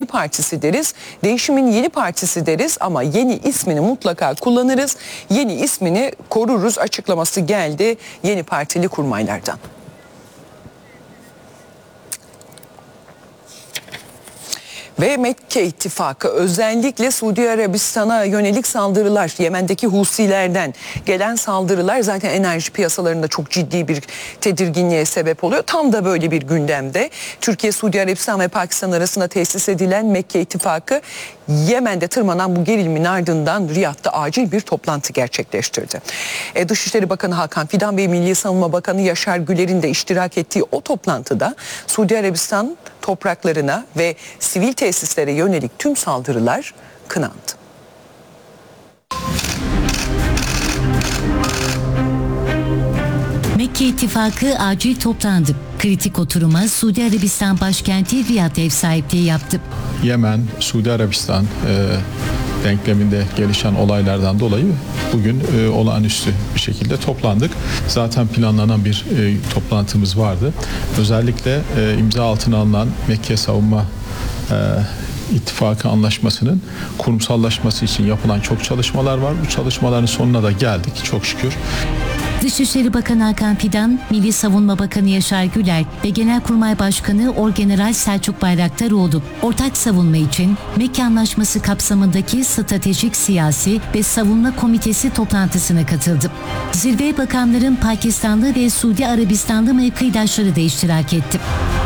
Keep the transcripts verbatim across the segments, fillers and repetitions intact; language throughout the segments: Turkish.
partisi deriz. Değişimin yeni partisi deriz ama yeni ismini mutlaka kullanırız. Yeni ismini koruruz açıklaması geldi yeni partili kurmaylardan. Ve Mekke İttifakı özellikle Suudi Arabistan'a yönelik saldırılar, Yemen'deki Husilerden gelen saldırılar zaten enerji piyasalarında çok ciddi bir tedirginliğe sebep oluyor. Tam da böyle bir gündemde Türkiye, Suudi Arabistan ve Pakistan arasında tesis edilen Mekke İttifakı Yemen'de tırmanan bu gerilimin ardından Riyad'da acil bir toplantı gerçekleştirdi. E, Dışişleri Bakanı Hakan Fidan ve Milli Savunma Bakanı Yaşar Güler'in de iştirak ettiği o toplantıda Suudi Arabistan topraklarına ve sivil tesislere yönelik tüm saldırılar kınandı. Mekke İttifakı acil toplandı. Kritik oturuma Suudi Arabistan başkenti Riyad ev sahipliği yaptı. Yemen, Suudi Arabistan e, denkleminde gelişen olaylardan dolayı bugün e, olağanüstü bir şekilde toplandık. Zaten planlanan bir e, toplantımız vardı. Özellikle e, imza altına alınan Mekke Savunma e, İttifakı anlaşmasının kurumsallaşması için yapılan çok çalışmalar var. Bu çalışmaların sonuna da geldik çok şükür. Dışişleri Bakanı Hakan Fidan, Milli Savunma Bakanı Yaşar Güler ve Genelkurmay Başkanı Orgeneral Selçuk Bayraktaroğlu ortak savunma için Mekke Anlaşması kapsamındaki Stratejik Siyasi ve Savunma Komitesi toplantısına katıldı. Zirveye bakanların Pakistanlı ve Suudi Arabistanlı mevkidaşları da iştirak etti.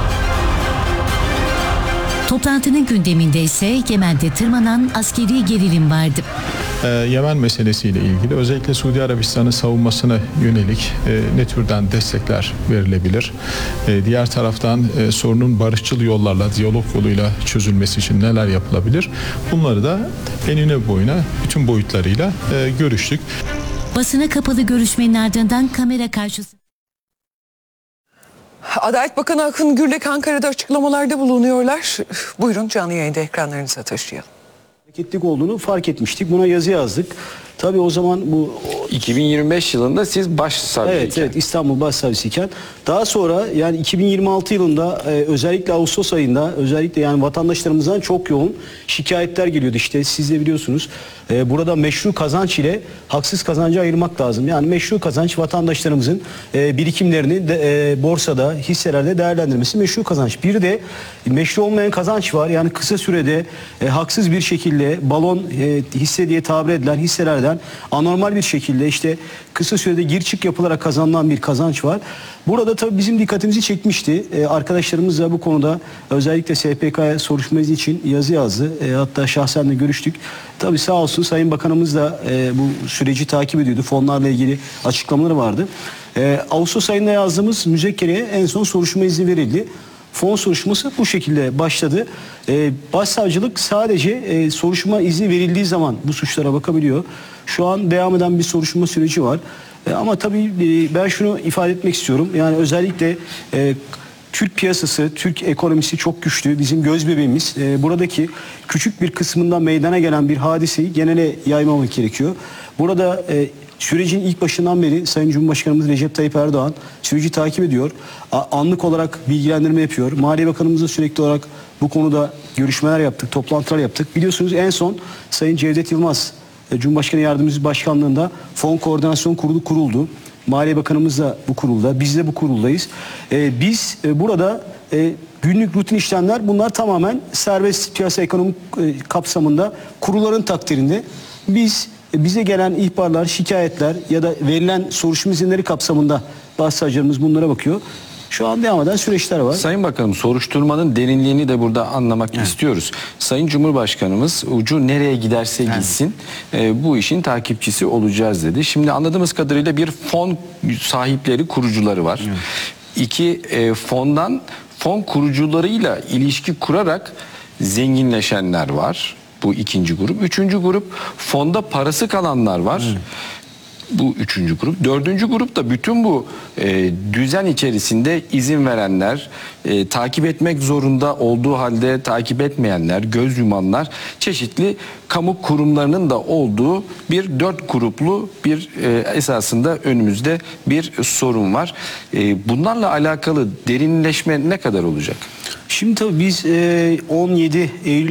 Toplantının gündeminde ise Yemen'de tırmanan askeri gerilim vardı. Ee, Yemen meselesiyle ilgili özellikle Suudi Arabistan'ın savunmasına yönelik e, ne türden destekler verilebilir? E, diğer taraftan e, sorunun barışçıl yollarla, diyalog yoluyla çözülmesi için neler yapılabilir? Bunları da enine boyuna bütün boyutlarıyla e, görüştük. Basına kapalı görüşmenin ardından kamera karşısında Adalet Bakanı Akın Gürlek Ankara'da açıklamalarda bulunuyorlar. Buyurun canlı yayında ekranlarınıza taşıyalım. Hareketlilik olduğunu fark etmiştik. Buna yazı yazdık. Tabii o zaman bu iki bin yirmi beş yılında siz başsavcıyken. Evet, evet İstanbul Başsavcısıyken. Daha sonra yani iki bin yirmi altı yılında e, özellikle Ağustos ayında özellikle yani vatandaşlarımızdan çok yoğun şikayetler geliyordu. İşte siz de biliyorsunuz e, burada meşru kazanç ile haksız kazancı ayırmak lazım. Yani meşru kazanç vatandaşlarımızın e, birikimlerini de, e, borsada, hisselerde değerlendirmesi meşru kazanç. Bir de meşru olmayan kazanç var. Yani kısa sürede e, haksız bir şekilde balon e, hisse diye tabir edilen hisselerden anormal bir şekilde işte kısa sürede gir çık yapılarak kazanılan bir kazanç var. Burada tabii bizim dikkatimizi çekmişti. Ee, arkadaşlarımız da bu konuda özellikle S P K'ya soruşturma izni için yazı yazdı. E, hatta şahsen de görüştük. Tabii sağ olsun Sayın Bakanımız da e, bu süreci takip ediyordu. Fonlarla ilgili açıklamaları vardı. E, Ağustos ayında yazdığımız müzekkereye en son soruşturma izni verildi. Fon soruşturması bu şekilde başladı. Ee, Başsavcılık sadece e, soruşturma izni verildiği zaman bu suçlara bakabiliyor. Şu an devam eden bir soruşturma süreci var. E, ama tabii e, ben şunu ifade etmek istiyorum. Yani özellikle e, Türk piyasası, Türk ekonomisi çok güçlü. Bizim göz bebeğimiz. E, buradaki küçük bir kısmından meydana gelen bir hadiseyi genele yaymamak gerekiyor. Burada e, sürecin ilk başından beri Sayın Cumhurbaşkanımız Recep Tayyip Erdoğan süreci takip ediyor. Anlık olarak bilgilendirme yapıyor. Maliye Bakanımızla sürekli olarak bu konuda görüşmeler yaptık, toplantılar yaptık. Biliyorsunuz en son Sayın Cevdet Yılmaz Cumhurbaşkanı Yardımcısı Başkanlığında Fon Koordinasyon Kurulu kuruldu. Maliye Bakanımız da bu kurulda, biz de bu kuruldayız. Ee, biz e, burada e, günlük rutin işlemler bunlar tamamen serbest piyasa ekonomik e, kapsamında kurulların takdirinde. Biz e, bize gelen ihbarlar, şikayetler ya da verilen soruşturma izinleri kapsamında başsavcılarımız bunlara bakıyor. Şu an devam eden süreçler var. Sayın Bakanım, soruşturmanın derinliğini de burada anlamak evet. istiyoruz. Sayın Cumhurbaşkanımız ucu nereye giderse gitsin evet. e, bu işin takipçisi olacağız dedi. Şimdi anladığımız kadarıyla bir fon sahipleri, kurucuları var. Evet. İki e, fondan fon kurucularıyla ilişki kurarak zenginleşenler var. Bu ikinci grup. Üçüncü grup fonda parası kalanlar var. Evet. Bu üçüncü grup. Dördüncü grup da bütün bu e, düzen içerisinde izin verenler, e, takip etmek zorunda olduğu halde takip etmeyenler, göz yumanlar, çeşitli kamu kurumlarının da olduğu bir dört gruplu bir e, esasında önümüzde bir sorun var. E, bunlarla alakalı derinleşme ne kadar olacak? Şimdi tabii biz e, on yedi Eylül